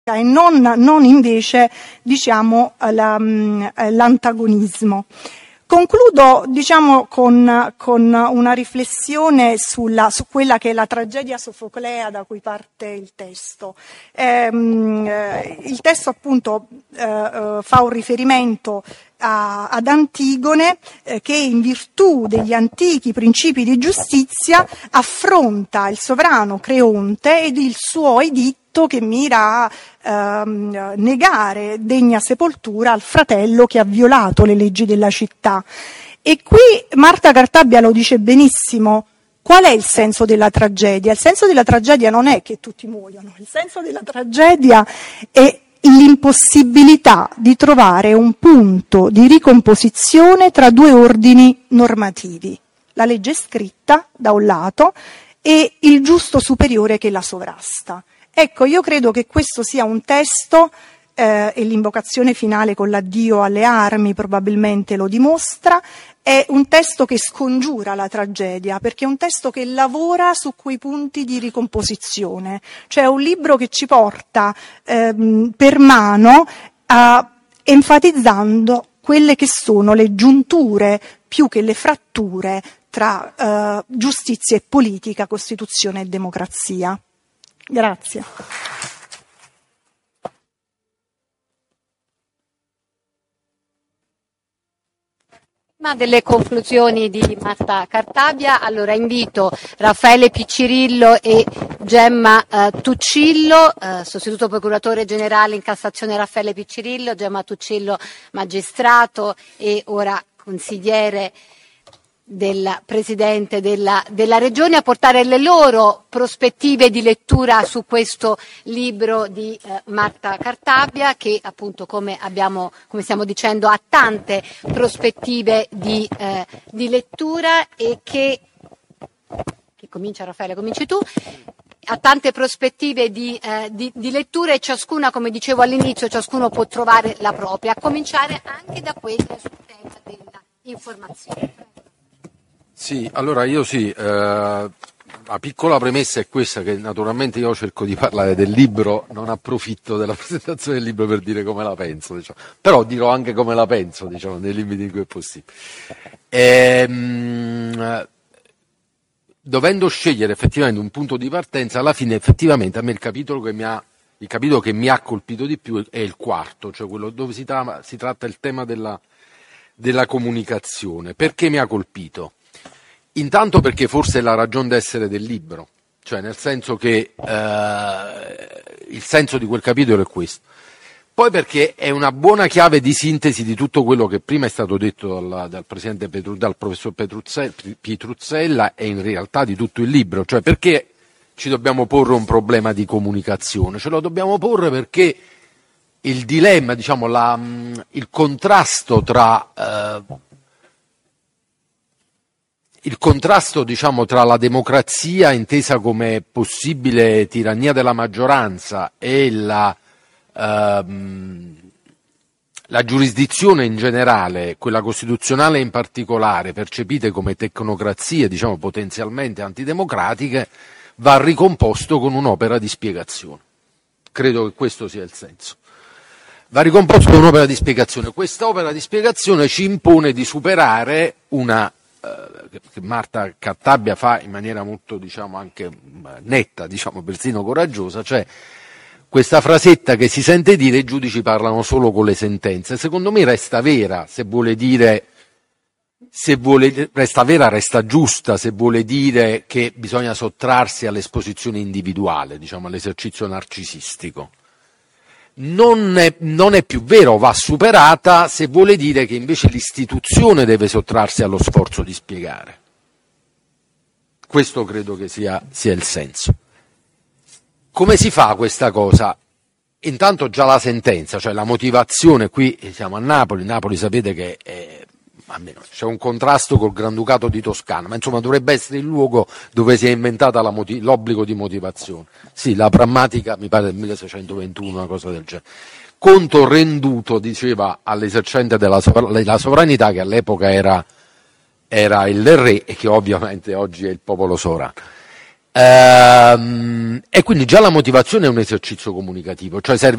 e non invece, diciamo, l'antagonismo. Concludo, diciamo, con una riflessione su quella che è la tragedia sofoclea da cui parte il testo. Il testo appunto fa un riferimento ad Antigone, che in virtù degli antichi principi di giustizia affronta il sovrano Creonte ed il suo editto che mira a negare degna sepoltura al fratello che ha violato le leggi della città. E qui Marta Cartabia lo dice benissimo. Qual è il senso della tragedia? Il senso della tragedia non è che tutti muoiono, il senso della tragedia è l'impossibilità di trovare un punto di ricomposizione tra due ordini normativi, la legge scritta da un lato e il giusto superiore che la sovrasta. Ecco, io credo che questo sia un testo, e l'invocazione finale con l'addio alle armi probabilmente lo dimostra, è un testo che scongiura la tragedia, perché è un testo che lavora su quei punti di ricomposizione, cioè è un libro che ci porta per mano enfatizzando quelle che sono le giunture più che le fratture tra giustizia e politica, Costituzione e democrazia. Grazie. Ma delle conclusioni di Marta Cartabia, allora invito Raffaele Piccirillo e Gemma Tuccillo, sostituto procuratore generale in Cassazione Raffaele Piccirillo, Gemma Tuccillo magistrato e ora consigliere del Presidente della Regione, a portare le loro prospettive di lettura su questo libro di Marta Cartabia, che appunto come stiamo dicendo ha tante prospettive di lettura e che comincia Raffaele, cominci tu. Ha tante prospettive di lettura e ciascuna, come dicevo all'inizio, ciascuno può trovare la propria, a cominciare anche da quelle sul tema dell'informazione. Sì, allora io la piccola premessa è questa, che naturalmente io cerco di parlare del libro, non approfitto della presentazione del libro per dire come la penso, diciamo. Però dirò anche come la penso, diciamo, nei limiti in cui è possibile. Dovendo scegliere effettivamente un punto di partenza, alla fine effettivamente a me il capitolo che mi ha colpito di più è il quarto, cioè quello dove si tratta il tema della comunicazione. Perché mi ha colpito? Intanto perché forse è la ragione d'essere del libro, cioè nel senso che il senso di quel capitolo è questo. Poi perché è una buona chiave di sintesi di tutto quello che prima è stato detto dal professor Pietruzzella e in realtà di tutto il libro, cioè perché ci dobbiamo porre un problema di comunicazione, ce lo dobbiamo porre perché il dilemma, diciamo, il contrasto tra tra la democrazia intesa come possibile tirannia della maggioranza e la giurisdizione in generale, quella costituzionale in particolare, percepite come tecnocrazie, diciamo, potenzialmente antidemocratiche, va ricomposto con un'opera di spiegazione. Credo che questo sia il senso. Va ricomposto con un'opera di spiegazione. Questa opera di spiegazione ci impone di superare che Marta Cartabia fa in maniera molto, diciamo, anche netta, diciamo, persino coraggiosa, cioè questa frasetta che si sente dire: i giudici parlano solo con le sentenze. Secondo me resta vera, resta giusta, se vuole dire che bisogna sottrarsi all'esposizione individuale, diciamo, all'esercizio narcisistico. Non è più vero, va superata se vuole dire che invece l'istituzione deve sottrarsi allo sforzo di spiegare. Questo credo che sia il senso. Come si fa questa cosa? Intanto già la sentenza, cioè la motivazione, qui siamo a Napoli sapete che almeno c'è un contrasto col Granducato di Toscana, ma insomma dovrebbe essere il luogo dove si è inventata l'obbligo di motivazione. Sì, la prammatica mi pare del 1621, una cosa del genere. Conto renduto, diceva all'esercente della sovranità, che all'epoca era il re e che ovviamente oggi è il popolo sovrano. E quindi già la motivazione è un esercizio comunicativo, cioè serve